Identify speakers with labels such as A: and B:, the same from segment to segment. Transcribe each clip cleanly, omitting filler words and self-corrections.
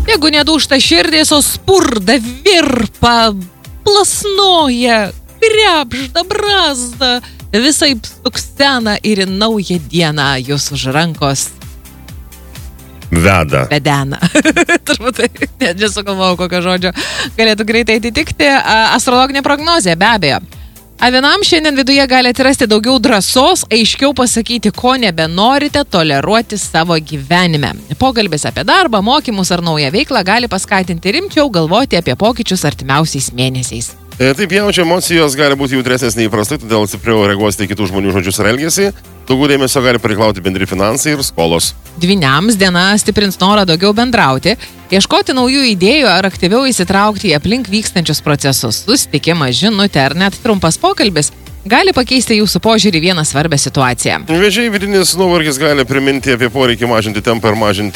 A: Jeigu nedūžta širdės, o spurda, virpa, plasnoja, krepžda, brazda, visai stuksena ir į naują dieną jūs už rankos vedena. Turbūt nesugalvojau, kokio žodžio galėtų greitai atitikti. Astrologinė prognozė, be abejo. Avinam šiandien viduje gali atrasti daugiau drąsos, aiškiau pasakyti, ko nebenorite toleruoti savo gyvenime. Pokalbis apie darbą, mokymus ar naują veiklą gali paskatinti rimčiau galvoti apie pokyčius artimiausiais mėnesiais.
B: Taip, jaučio emocijos gali būti jautresnės neįprastai, todėl stipriau reaguosite į kitų žmonių žodžius ir elgesį. Daugiau dėmesio gali pareikalauti bendri finansai ir skolos.
A: Dvyniams diena stiprins norą daugiau bendrauti, ieškoti naujų idėjų ar aktyviau įsitraukti į aplink vykstančius procesus. Susitikimas, žinutė ar net trumpas pokalbis gali pakeisti jūsų požiūrį vieną svarbę situaciją.
B: Vėžiai, vidinis nuovargis gali priminti apie poreikį mažinti tempą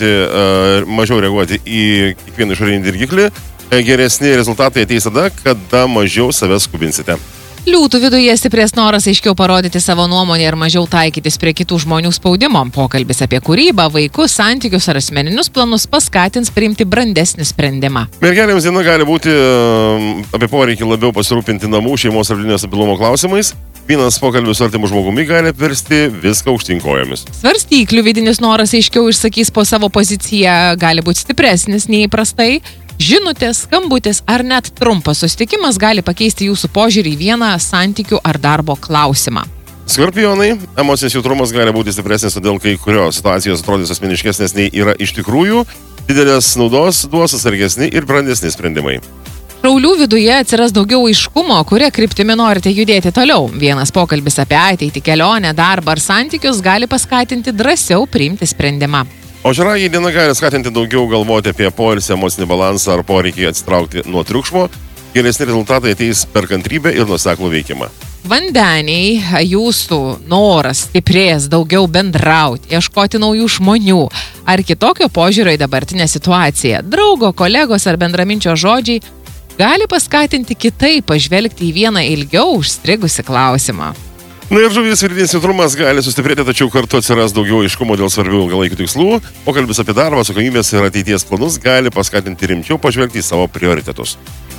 B: ir mažiau reaguoti į kiekvieną išorinį dirgiklį. Geresni rezultatai ateis tada, kada mažiau save skubinsite.
A: Liūtų viduje stiprės noras aiškiau parodyti savo nuomonę ir mažiau taikytis prie kitų žmonių spaudimo. Pokalbis apie kūrybą, vaikus, santykius ar asmeninius planus paskatins priimti brandesnį sprendimą.
B: Mergelėms diena gali būti apie poreikį labiau pasirūpinti namų, šeimos ir vidinio stabilumo klausimais. Vienas pokalbis su artimu žmogumi gali apversti viską aukštyn kojomis.
A: Svarstyklių vidinis noras aiškiau išsakys po savo poziciją, gali būti stipresnis nei įprastai. Žinutės, skambutis ar net trumpas susitikimas gali pakeisti jūsų požiūrį į vieną santykių ar darbo klausimą.
B: Skorpionai, emocinis jautrumas gali būti stipresnis, todėl kai kurios situacijos atrodys asmeniškesnės nei yra iš tikrųjų, didelės naudos duos atsargesni ir brandesni sprendimai.
A: Šaulių viduje atsiras daugiau aiškumo, kuria kryptimi norite judėti toliau. Vienas pokalbis apie ateitį, kelionę, darbą ar santykius gali paskatinti drąsiau priimti sprendimą.
B: O Ožragiai diena gali skatinti daugiau galvoti apie poilsį, emocinį balansą ar poreikį atsitraukti nuo triukšmo. Geresni rezultatai ateis per kantrybę ir nuoseklų veikimą.
A: Vandeniai, jūsų noras stiprės daugiau bendrauti, ieškoti naujų žmonių ar kitokio požiūrio į dabartinę situaciją. Draugo, kolegos ar bendraminčio žodžiai gali paskatinti kitaip pažvelgti į vieną ilgiau užstrigusi klausimą.
B: Na ir žuvis vidinis jautrumas gali sustiprėti, tačiau kartu atsiras daugiau aiškumo dėl svarbių ilgalaikių tikslų. Pokalbis apie darbą, atsakomybės ir ateities planus gali paskatinti rimčiau pažvelgti į savo prioritetus.